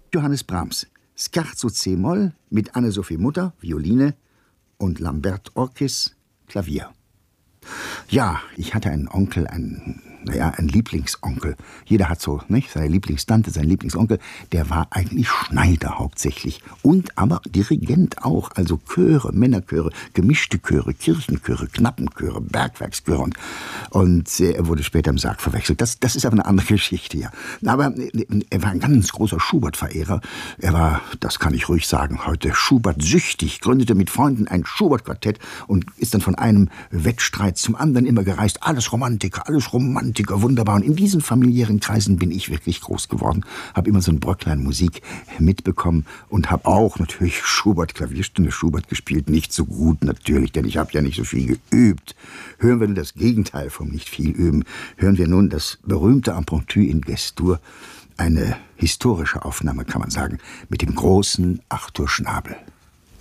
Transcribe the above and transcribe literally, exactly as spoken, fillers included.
Johannes Brahms, Scherzo C-Moll mit Anne-Sophie Mutter, Violine, und Lambert Orkis, Klavier. Ja, ich hatte einen Onkel, einen, naja, einen Lieblingsonkel. Jeder hat so, nicht, seine Lieblingstante, seinen Lieblingsonkel. Der war eigentlich Schneider hauptsächlich. Und aber Dirigent auch. Also Chöre, Männerchöre, gemischte Chöre, Kirchenchöre, Knappenchöre, Bergwerkschöre. Und, und äh, er wurde später im Sarg verwechselt. Das, das ist aber eine andere Geschichte, ja. Aber äh, er war ein ganz großer Schubert-Verehrer. Er war, das kann ich ruhig sagen, heute Schubert-süchtig. Gründete mit Freunden ein Schubert-Quartett und ist dann von einem Wettstreit zum anderen immer gereist. Alles Romantiker, alles Romantiker, wunderbar. Und in diesen familiären Kreisen bin ich wirklich groß geworden. Habe immer so ein Bröcklein Musik mitbekommen und habe auch natürlich Schubert, Klavierstunde Schubert gespielt. Nicht so gut natürlich, denn ich habe ja nicht so viel geübt. Hören wir nun das Gegenteil vom nicht viel üben. Hören wir nun das berühmte Impromptu in Ges-Dur. Eine historische Aufnahme, kann man sagen, mit dem großen Arthur Schnabel.